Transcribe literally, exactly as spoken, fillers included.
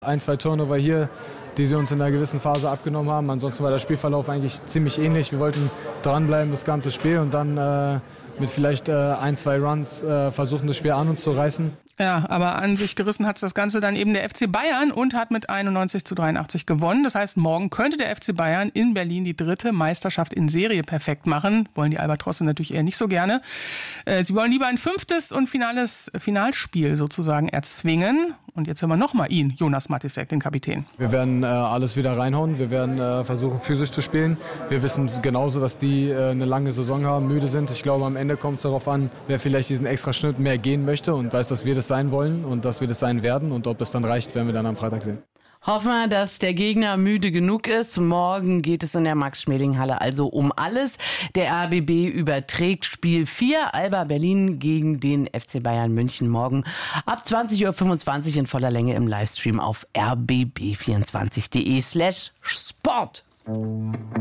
Ein, zwei Turnover hier, die sie uns in einer gewissen Phase abgenommen haben. Ansonsten war der Spielverlauf eigentlich ziemlich ähnlich. Wir wollten dranbleiben das ganze Spiel und dann äh, mit vielleicht äh, ein, zwei Runs äh, versuchen, das Spiel an uns zu reißen. Ja, aber an sich gerissen hat das Ganze dann eben der F C Bayern und hat mit einundneunzig zu dreiundachtzig gewonnen. Das heißt, morgen könnte der F C Bayern in Berlin die dritte Meisterschaft in Serie perfekt machen. Wollen die Albatrosse natürlich eher nicht so gerne. Sie wollen lieber ein fünftes und finales Finalspiel sozusagen erzwingen. Und jetzt hören wir nochmal ihn, Jonas Matisek, den Kapitän. Wir werden äh, alles wieder reinhauen. Wir werden äh, versuchen, physisch zu spielen. Wir wissen genauso, dass die äh, eine lange Saison haben, müde sind. Ich glaube, am Ende kommt es darauf an, wer vielleicht diesen extra Schnitt mehr gehen möchte und weiß, dass wir das sein wollen und dass wir das sein werden. Und ob das dann reicht, werden wir dann am Freitag sehen. Hoffen wir, dass der Gegner müde genug ist. Morgen geht es in der Max-Schmeling-Halle also um alles. Der R B B überträgt Spiel vier, Alba Berlin gegen den F C Bayern München morgen ab zwanzig Uhr fünfundzwanzig in voller Länge im Livestream auf r b b vierundzwanzig punkt d e slash sport.